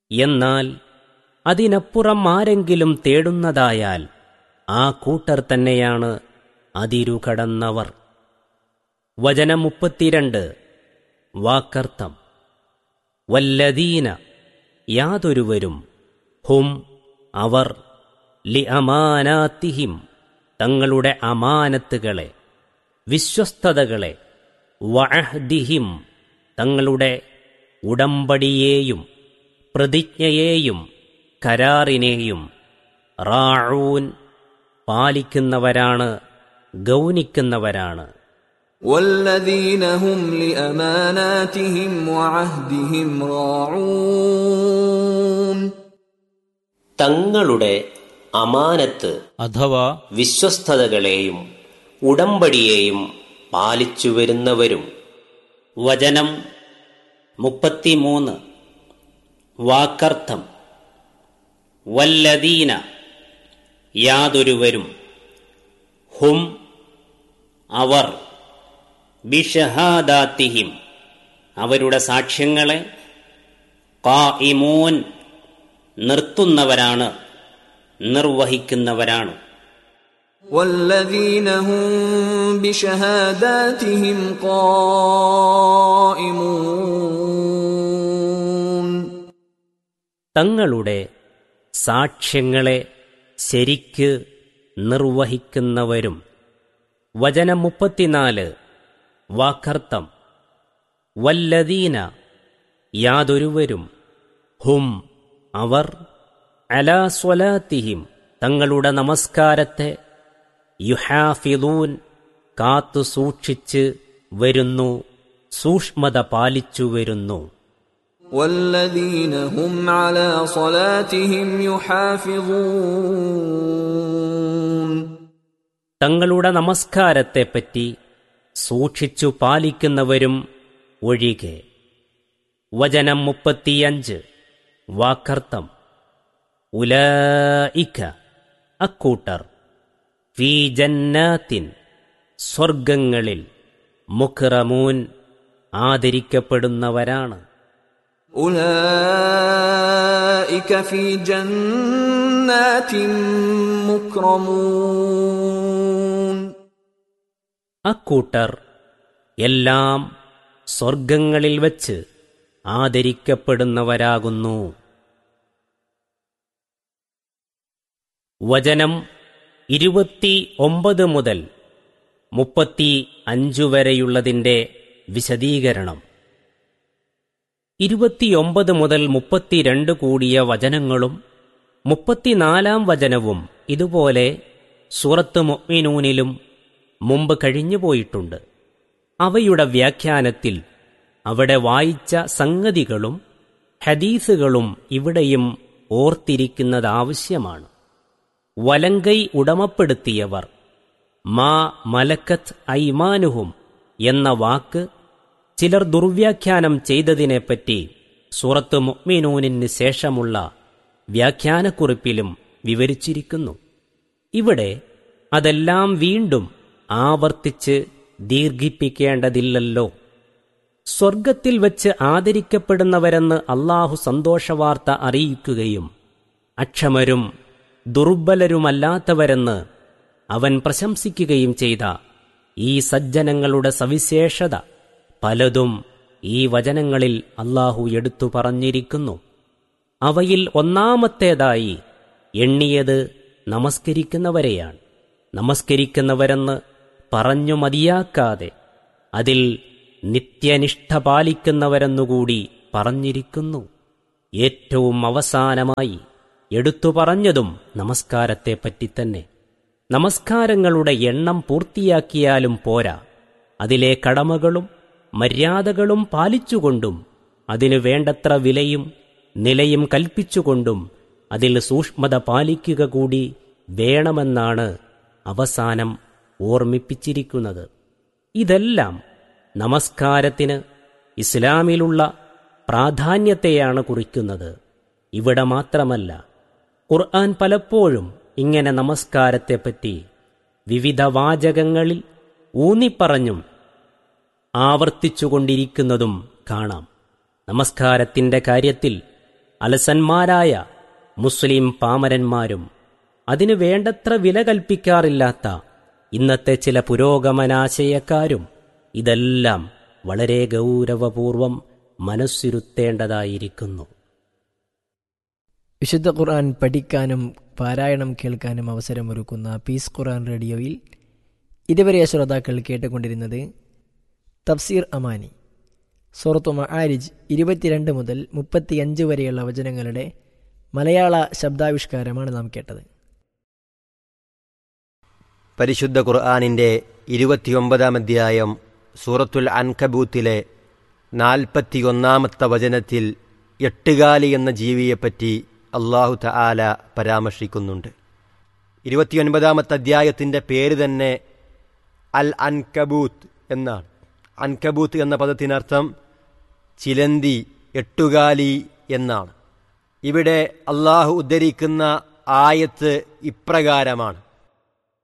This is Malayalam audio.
എന്നാൽ അതിനപ്പുറം ആരെങ്കിലും തേടുന്നതായാൽ ആ കൂട്ടർ തന്നെയാണ് അതിരുകടന്നവർ. വചനം 32 വാക്കർത്ഥം. വല്ലദീന യാതൊരുവരും ഹും അവർ ലി അമാനാത്തിഹിം തങ്ങളുടെ അമാനത്തുകളെ വിശ്വസ്തതകളെ വഅഹ്ദിഹിം തങ്ങളുടെ ഉടമ്പടിയെയും പ്രതിജ്ഞയെയും കരാറിനെയും റാഊൻ പാലിക്കുന്നവരാണ്, ഗൗനിക്കുന്നവരാണ്. വല്ലദീന ഹും ലിഅമാനാതിഹിം വഅഹ്ദിഹിം റാഊൻ തങ്ങളുടെ അമാനത്ത് അഥവാ വിശ്വസ്തതകളെയും ഉടമ്പടിയെയും പാലിച്ചു വരുന്നവരും. വചനം 33 വാക്കർത്ഥം. വല്ലദീന യാതൊരുവരും ഹും അവർ ബിഷഹാദാത്തിഹിം അവരുടെ സാക്ഷ്യങ്ങളെ ഖായിമൂൻ നിർത്തുന്നവരാണ്, നിർവഹിക്കുന്നവരാണ്. വല്ലദീന ഹും ബിഷഹാദാതിഹിം ഖായിമൂൻ തങ്ങളുടെ സാക്ഷ്യങ്ങളെ ശരിക്ക് നിർവഹിക്കുന്നവരും. വചനം 34 വാക്കർത്ഥം. വല്ലദീന യാതൊരുവരും ഹും അവർ അലാ സ്വലാത്തിഹിം തങ്ങളുടെ നമസ്കാരത്തെ യുഹാഫിദൂൻ കാത്തു സൂക്ഷിച്ച് വരുന്നു, സൂക്ഷ്മത പാലിച്ചു വരുന്നു. വല്ലദീന ഹും അലാ സ്വലാത്തിഹിം യുഹാഫിദൂൻ തങ്ങളുടെ നമസ്കാരത്തെപ്പറ്റി സൂക്ഷിച്ചു പാലിക്കുന്നവരും ഒഴികെ. വചനം 35 വാക്കർത്ഥം. ഉലൈക അക്കൂട്ടർ ഫീ ജന്നാത്തിൻ സ്വർഗങ്ങളിൽ മുക്റമൂൻ ആദരിക്കപ്പെടുന്നവരാണ്. ഉലൈക ഫീ ജന്നാത്തിൻ മുക്റമൂൻ അക്കൂട്ടർ എല്ലാം സ്വർഗങ്ങളിൽ വച്ച് ആദരിക്കപ്പെടുന്നവരാകുന്നു. വചനം 29 മുതൽ 35 വരെയുള്ളതിന്റെ വിശദീകരണം. 29 മുതൽ 32 കൂടിയ വചനങ്ങളും 34 വചനവും ഇതുപോലെ സൂറത്ത് മുഅ്മിനൂനിലും മുമ്പ് കഴിഞ്ഞുപോയിട്ടുണ്ട്. അവയുടെ വ്യാഖ്യാനത്തിൽ അവിടെ വായിച്ച സംഗതികളും ഹദീസുകളും ഇവിടെയും ഓർത്തിരിക്കുന്നതാവശ്യമാണ്. വലങ്കൈ ഉടമപ്പെടുത്തിയവർ, മാ മലക്കത്ത് ഐമാനുഹും എന്ന വാക്ക് ചിലർ ദുർവ്യാഖ്യാനം ചെയ്തതിനെപ്പറ്റി സൂറത്ത് മുഅ്മിനൂനിന് ശേഷമുള്ള വ്യാഖ്യാനക്കുറിപ്പിലും വിവരിച്ചിരിക്കുന്നു. ഇവിടെ അതെല്ലാം വീണ്ടും ആവർത്തിച്ച് ദീർഘിപ്പിക്കേണ്ടതില്ലല്ലോ. സ്വർഗത്തിൽ വച്ച് ആദരിക്കപ്പെടുന്നവരെന്ന് അല്ലാഹു സന്തോഷവാർത്ത അറിയിക്കുകയും അക്ഷമരും ദുർബലരുമല്ലാത്തവരെന്ന് അവൻ പ്രശംസിക്കുകയും ചെയ്ത ഈ സജ്ജനങ്ങളുടെ സവിശേഷത പലതും ഈ വചനങ്ങളിൽ അല്ലാഹു എടുത്തു പറഞ്ഞിരിക്കുന്നു. അവയിൽ ഒന്നാമത്തേതായി എണ്ണിയത് നമസ്കരിക്കുന്നവരെയാണ്. നമസ്കരിക്കുന്നവരെന്ന് പറഞ്ഞു മതിയാക്കാതെ അതിൽ നിത്യനിഷ്ഠ പാലിക്കുന്നവരെന്നുകൂടി പറഞ്ഞിരിക്കുന്നു. ഏറ്റവും അവസാനമായി എടുത്തു പറഞ്ഞതും നമസ്കാരത്തെപ്പറ്റി തന്നെ. നമസ്കാരങ്ങളുടെ എണ്ണം പൂർത്തിയാക്കിയാലും പോരാ, അതിലെ കടമകളും മര്യാദകളും പാലിച്ചുകൊണ്ടും അതിനു വേണ്ടത്ര വിലയും നിലയും കൽപ്പിച്ചുകൊണ്ടും അതിൽ സൂക്ഷ്മത പാലിക്കുക കൂടി വേണമെന്നാണ് അവസാനം ഓർമ്മിപ്പിച്ചിരിക്കുന്നത്. ഇതെല്ലാം നമസ്കാരത്തിന് ഇസ്ലാമിലുള്ള പ്രാധാന്യത്തെയാണ് കുറിക്കുന്നത്. ഇവിടെ മാത്രമല്ല, ഖുർആൻ പലപ്പോഴും ഇങ്ങനെ നമസ്കാരത്തെപ്പറ്റി വിവിധ വാചകങ്ങളിൽ ഊന്നിപ്പറഞ്ഞും ആവർത്തിച്ചുകൊണ്ടിരിക്കുന്നതും കാണാം. നമസ്കാരത്തിന്റെ കാര്യത്തിൽ അലസന്മാരായ മുസ്ലിം പാമരന്മാരും അതിനു വേണ്ടത്ര വില കൽപ്പിക്കാറില്ലാത്ത ഇന്നത്തെ ചില പുരോഗമനാശയക്കാരും ഇതെല്ലാം വളരെ ഗൗരവപൂർവം മനസ്സിരുത്തേണ്ടതായിരിക്കുന്നു. വിശുദ്ധ ഖുർആൻ പഠിക്കാനും പാരായണം കേൾക്കാനും അവസരമൊരുക്കുന്ന പീസ് ഖുർആൻ റേഡിയോയിൽ ഇതുവരെ ശ്രോതാക്കൾ കേട്ടുകൊണ്ടിരുന്നത് തഫ്സീർ അമാനി, സൂറത്തു മആരിജ് 22 മുതൽ 35 വരെയുള്ള വചനങ്ങളുടെ മലയാള ശബ്ദാവിഷ്കാരമാണ് നാം കേട്ടത്. പരിശുദ്ധ ഖുർആനിൻ്റെ 29-ാം അധ്യായം സൂറത്തുൽ അൻകബൂത്തിലെ 41-ാമത്തെ വചനത്തിൽ എട്ടുകാലി എന്ന ജീവിയെപ്പറ്റി അല്ലാഹു തആല പരാമർശിക്കുന്നുണ്ട്. 29-ാമത്തെ അധ്യായത്തിൻ്റെ പേര് തന്നെ അൽ അൻകബൂത്ത് എന്നാണ്. അൻകബൂത്ത് എന്ന പദത്തിനർത്ഥം ചിലന്തി, എട്ടുകാലി എന്നാണ്. ഇവിടെ അല്ലാഹു ഉദ്ധരിക്കുന്ന ആയത്ത് ഇപ്രകാരമാണ്: